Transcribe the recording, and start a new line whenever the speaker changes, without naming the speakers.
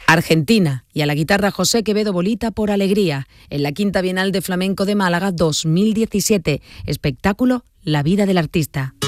Argentina, y a la guitarra José Quevedo Bolita por Alegría, en la Quinta Bienal de Flamenco de Málaga 2017, espectáculo La vida del artista.